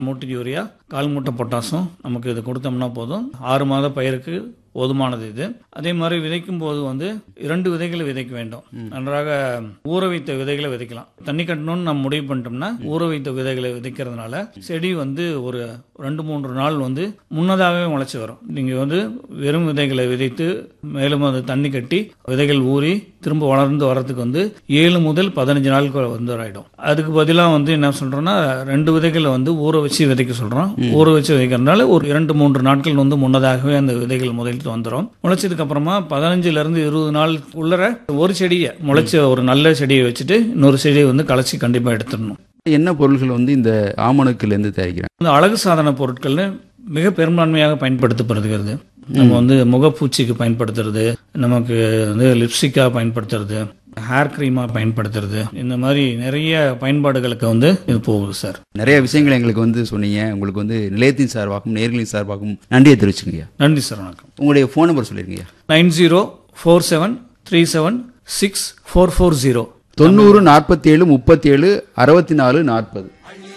மூட்டை யூரியா, 1/4 மூட்டை பொட்டாசும் நமக்கு இது கொடுத்தோம்னா போதும். 6 மாத பயிருக்கு போதுமானது இது. அதே மாதிரி விதைக்கும் போது 2 விதைகளை விதைக்க வேண்டும். நன்றாக ஊற வைத்த விதைகளை விதைக்கலாம். தண்ணி கட்டணும்னு நம்ம முடிவு பண்ணிட்டோம்னா ஊற வைத்த விதைகளை விதைக்கிறதுனால செடி ஒரு 2-3 நாள் முன்னதாகவே முளைச்சி வரும். நீங்க வெறும் விதைகளை விதைத்து மேலும் அது தண்ணி கட்டி விதைகள் ஊறி திரும்ப வளர்ந்து வர்றதுக்கு 7 முதல் 15 நாட்கள் ஆயிடும். அதுக்கு பதிலாக என்ன சொல்றோம்னா 2 விதைகளை ஊற வச்சு விதைக்க சொல்றோம். ஊற வச்சு விதைக்கிறதுனால ஒரு 2-3 நாட்கள் முன்னதாகவே அந்த விதைகள் முதலில் வந்துடும். முளைச்சதுக்கு அப்புறமா 15 இருந்து 20 நாள் உள்ளர ஒரு செடியை முளைச்ச ஒரு நல்ல செடியை வச்சுட்டு இன்னொரு செடியை களைச்சி கண்டிப்பா எடுத்துடணும். என்ன பொருட்கள் இந்த ஆமணக்குல இருந்து தயாரிக்கிறாங்க? அழகு சாதன பொருட்கள் மிக பெரும்பான்மையாக பயன்படுத்தப்படுகிறது. நம்ம முகப்பூச்சிக்கு பயன்படுத்துறது, நமக்கு லிப்ஸ்டிக்கா பயன்படுத்துறது, ஹேர் கிரீமா பயன்படுத்துறது, இந்த மாதிரி நிறைய பயன்பாடுகளுக்கு இது போகுது சார். நிறைய விஷயங்கள் எங்களுக்கு சொன்னீங்க. உங்களுக்கு நிலையத்தின் சார்பாகவும் நேர்களின் சார்பாகவும் நன்றியை தெரிவிச்சுங்க. நன்றி சார். வணக்கம். உங்களுடைய ஃபோன் நம்பர் சொல்லிருக்கீங்க. 9047376440. 90 47 37 64 40.